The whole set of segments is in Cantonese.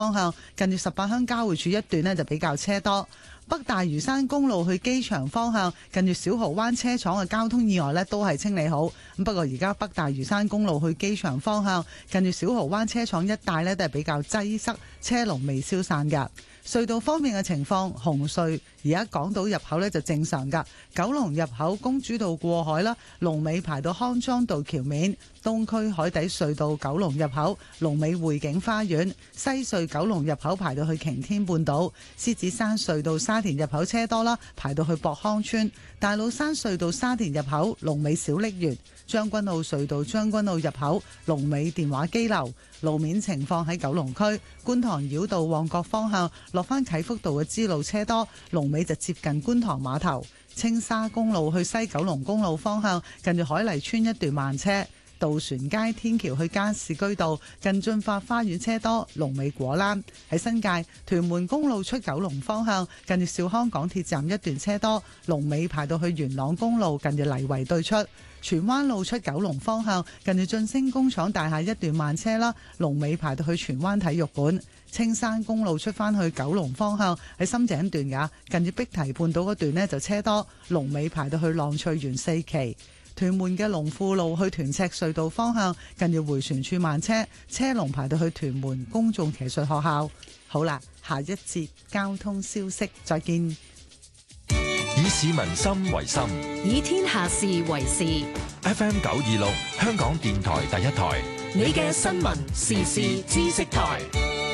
方向，近住18鄉交匯處一段呢就比較車多。北大嶼山公路去機場方向，近住小蠔灣車廠嘅交通意外呢都係清理好。不過而家北大嶼山公路去機場方向，近住小蠔灣車廠一帶呢都係比較擠塞，車龍未消散㗎。隧道方面嘅情況，紅隧而家港島入口呢就正常㗎，九龍入口公主道過海啦，龍尾排到康莊道橋面；東區海底隧道九龍入口龍尾匯景花園，西隧九龍入口排到去擎天半島；獅子山隧道沙田入口車多啦，排到去博康村；大老山隧道沙田入口龍尾小瀝源，將軍澳隧道將軍澳入口龍尾電話機樓。路面情況喺九龍區觀塘繞道旺角方向落返啟福道嘅支路車多，龍尾就接近觀塘碼頭。青沙公路去西九龍公路方向近住海麗村一段慢車。渡船街天橋去加士居道近駿發花園車多，龍尾果欄。喺新界屯門公路出九龍方向近住兆康港鐵站一段車多，龍尾排到去元朗公路近住泥圍對出。荃灣路出九龍方向近住晉升工廠大廈一段慢車啦，龍尾排到去荃灣體育館。青山公路出返去九龍方向喺深井段㗎，近住碧堤半島嗰段呢就車多，龍尾排到去浪翠園四期。屯門嘅龍富路去屯赤隧道方向近住迴旋處慢車，車龍排到去屯門公眾騎術學校。好啦，下一節交通消息再見。 以市民心為心， 以天下事為事。 FM 926香港電台第一台， 你嘅新聞時事知識台。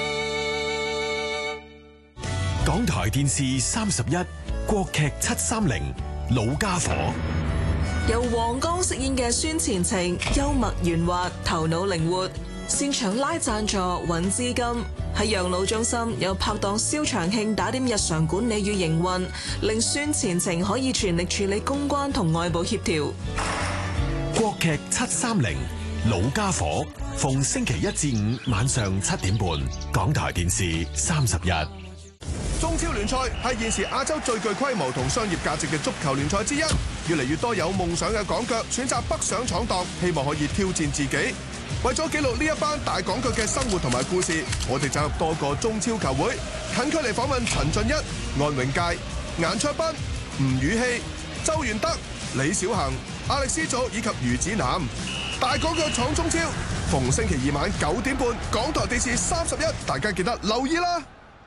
港台電視31國劇730老家伙， 由黃剛飾演嘅孫前程，幽默圓滑，頭腦靈活，擅長拉贊助揾資金。喺養老中心有拍檔蕭長慶打點日常管理與營運，令孫前程可以全力處理公關同外部協調。 國劇730老家伙，逢星期一至五晚上7點半，港台電視31。 中超聯賽係現時亞洲最具規模同商業價值嘅足球聯賽之一，越嚟越多有夢想嘅港腳選擇北上闖蕩，希望可以挑戰自己。為咗記錄呢一班大港腳嘅生活同埋故事，我哋走入多個中超球會，近距離訪問陳俊一、安永佳、顏卓彬、吳宇希、周元德、李小恒、亞力斯祖以及余子南。大港腳闖中超，逢星期二晚9點半，港台電視31，大家記得留意啦。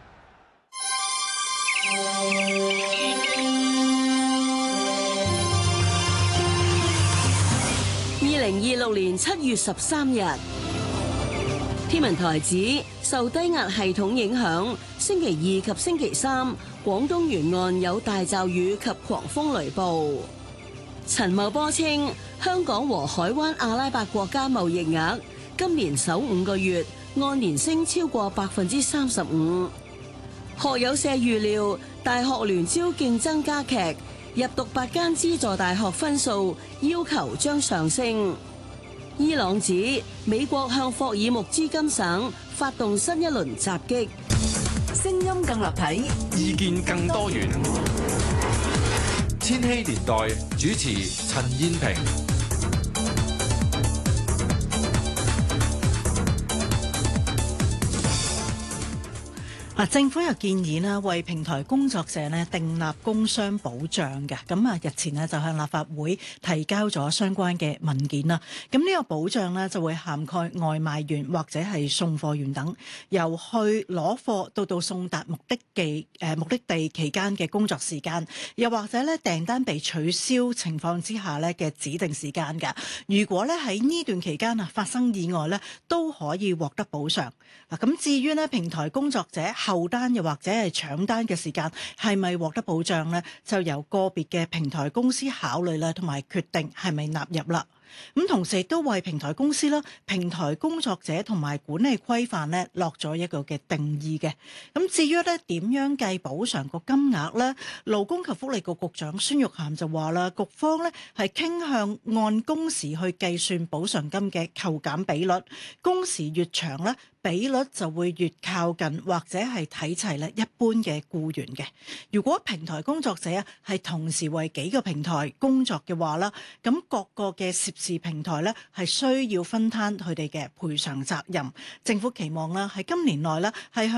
2026年7月13日，天文台指受低壓系統影響，星期二及星期三，廣東沿岸有大驟雨及狂風雷暴。陳茂波稱，香港和海灣阿拉伯國家貿易額今年首5個月按年升超過35%。學友社預料，大學聯招競爭加劇，入讀8間資助大學分數要求將上升。伊朗指美國向霍爾木茲金省發動新一輪襲擊。 聲音更立體， 意見更多元。千禧年代主持陳燕萍。 政府又建議咧，為平台工作者咧訂立工傷保障嘅。咁日前咧就向立法會提交咗相關嘅文件啦。咁呢個保障咧就會涵蓋外賣員或者係送貨員等，由去攞貨到送達目的地期間嘅工作時間，又或者咧訂單被取消情況之下咧嘅指定時間㗎。如果咧喺呢段期間發生意外咧，都可以獲得補償。咁至於咧平台工作者後單又或者係搶單嘅時間係咪獲得保障呢？就由個別嘅平台公司考慮啦，同埋決定係咪納入啦。咁同時亦都為平台公司啦、平台工作者同埋管理規範咧落咗一個嘅定義嘅。咁至於咧點樣計補償個金額咧，勞工及福利局局長孫玉菡就話啦，局方咧係傾向按工時去計算補償金嘅扣減比率，工時越長咧， 比率就會越靠近或者係睇齊咧一般嘅僱員嘅。如果平台工作者係同時為幾個平台工作嘅話啦，咁各個嘅涉事平台咧係需要分攤佢哋嘅賠償責任。政府期望啦喺今年內咧係向